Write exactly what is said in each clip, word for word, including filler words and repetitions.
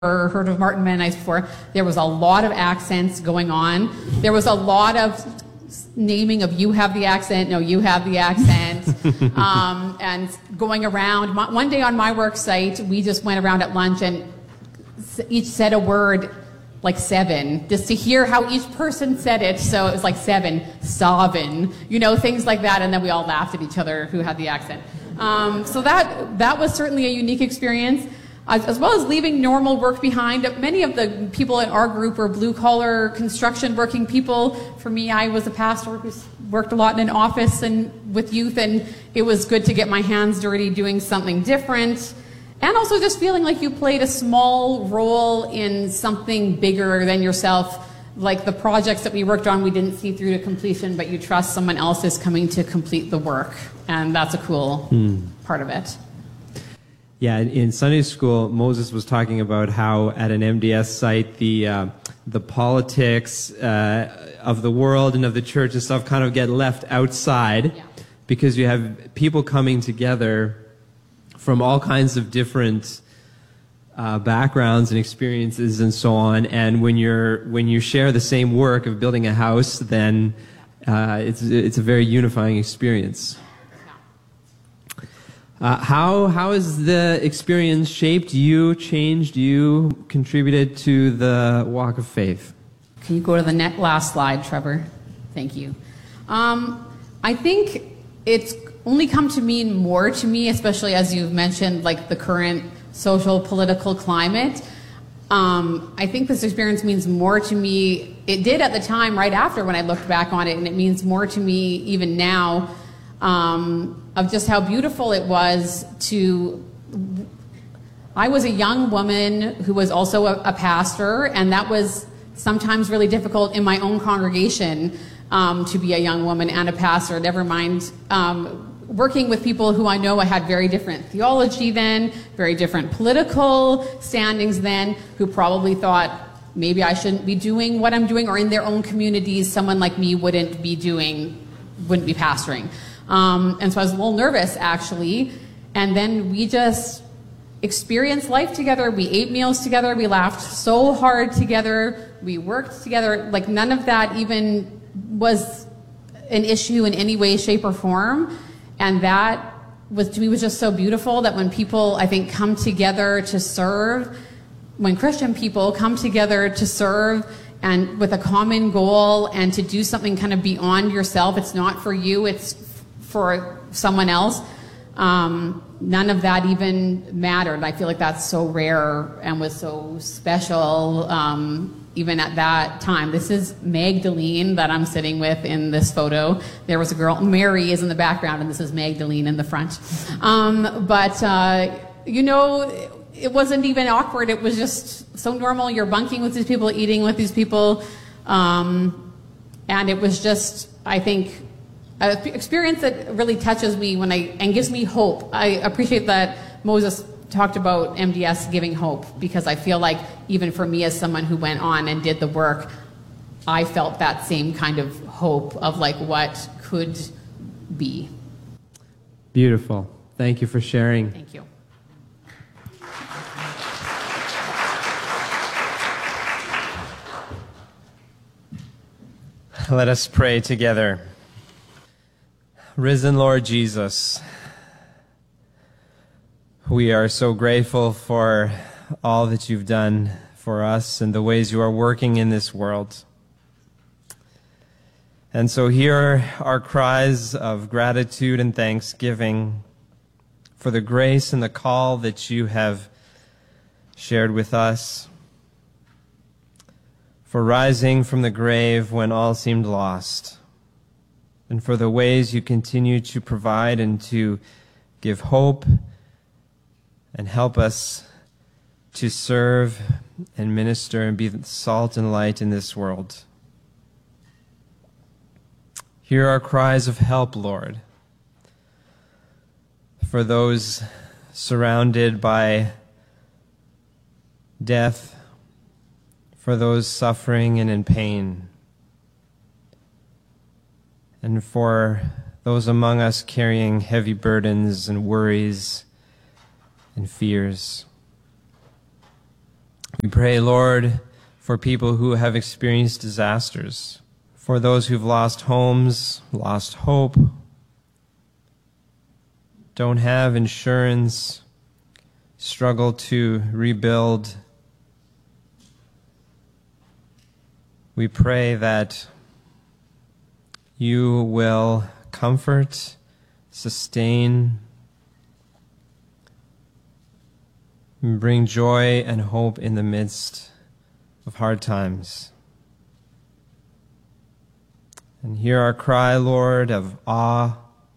or heard of Martin Mennonite before, there was a lot of accents going on. There was a lot of naming of you have the accent, no, you have the accent, um, and going around. One day on my work site, we just went around at lunch and each said a word like seven, just to hear how each person said it. So it was like seven, Savin, you know, things like that. And then we all laughed at each other who had the accent. Um, so that, that was certainly a unique experience. As, as well as leaving normal work behind. Many of the people in our group were blue-collar construction working people. For me, I was a pastor who worked a lot in an office and with youth, and it was good to get my hands dirty doing something different. And also just feeling like you played a small role in something bigger than yourself. Like the projects that we worked on, we didn't see through to completion, but you trust someone else is coming to complete the work. And that's a cool hmm. part of it. Yeah, in Sunday school, Moses was talking about how at an M D S site, the uh, the politics uh, of the world and of the church and stuff kind of get left outside, yeah. because you have people coming together from all kinds of different uh, backgrounds and experiences and so on. And when you're when you share the same work of building a house, then uh, it's it's a very unifying experience. Uh, how how has the experience shaped you, changed you, contributed to the walk of faith? Can you go to the next last slide, Trevor? Thank you. Um, I think it's only come to mean more to me, especially as you've mentioned, like the current social political climate. Um, I think this experience means more to me. It did at the time, right after when I looked back on it, and it means more to me even now. Um, of just how beautiful it was to, I was a young woman who was also a, a pastor, and that was sometimes really difficult in my own congregation, um, to be a young woman and a pastor, never mind um, working with people who I know I had very different theology then, very different political standings then, who probably thought maybe I shouldn't be doing what I'm doing, or in their own communities someone like me wouldn't be doing, wouldn't be pastoring. Um, and so I was a little nervous, actually. And then we just experienced life together. We ate meals together. We laughed so hard together. We worked together. Like, none of that even was an issue in any way, shape, or form. And that was, to me, was just so beautiful that when people, I think, come together to serve, when Christian people come together to serve and with a common goal and to do something kind of beyond yourself, it's not for you, it's for someone else, um, none of that even mattered. I feel like that's so rare and was so special, um, even at that time. This is Magdalene that I'm sitting with in this photo. There was a girl, Mary is in the background, and this is Magdalene in the front. Um, but, uh, you know, it wasn't even awkward. It was just so normal. You're bunking with these people, eating with these people. Um, and it was just, I think, an experience that really touches me when I, and gives me hope. I appreciate that Moses talked about M D S giving hope, because I feel like even for me as someone who went on and did the work, I felt that same kind of hope of like what could be. Beautiful. Thank you for sharing. Thank you. Let us pray together. Risen Lord Jesus, we are so grateful for all that you've done for us and the ways you are working in this world. And so hear our cries of gratitude and thanksgiving for the grace and the call that you have shared with us, for rising from the grave when all seemed lost, and for the ways you continue to provide and to give hope and help us to serve and minister and be the salt and light in this world. Hear our cries of help, Lord, for those surrounded by death, for those suffering and in pain, and for those among us carrying heavy burdens and worries and fears. We pray, Lord, for people who have experienced disasters, for those who've lost homes, lost hope, don't have insurance, struggle to rebuild. We pray that you will comfort, sustain, and bring joy and hope in the midst of hard times. And hear our cry, Lord, of awe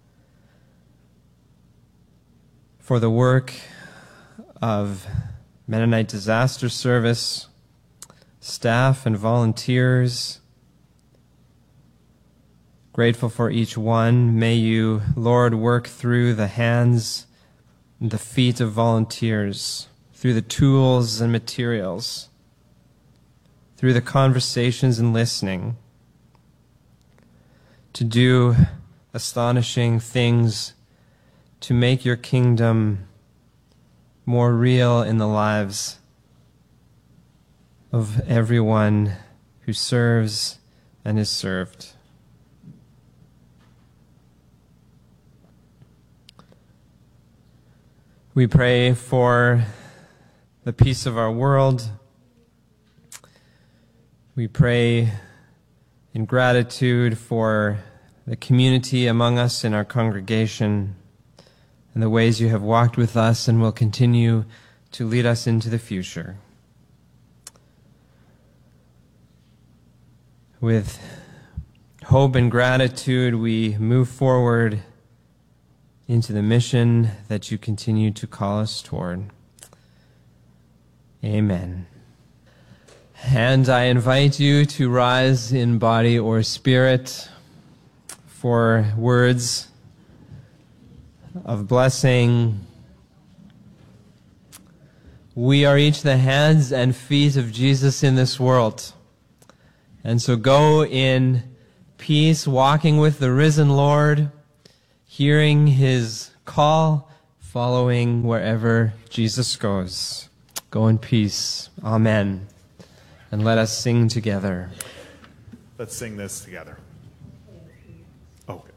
for the work of Mennonite Disaster Service, staff and volunteers. Grateful for each one. May you, Lord, work through the hands and the feet of volunteers, through the tools and materials, through the conversations and listening, to do astonishing things to make your kingdom more real in the lives of everyone who serves and is served. We pray for the peace of our world. We pray in gratitude for the community among us in our congregation and the ways you have walked with us and will continue to lead us into the future. With hope and gratitude, we move forward into the mission that you continue to call us toward. Amen. And I invite you to rise in body or spirit for words of blessing. We are each the hands and feet of Jesus in this world. And so go in peace, walking with the risen Lord, hearing his call, following wherever Jesus goes. Go in peace. Amen. And let us sing together. Let's sing this together.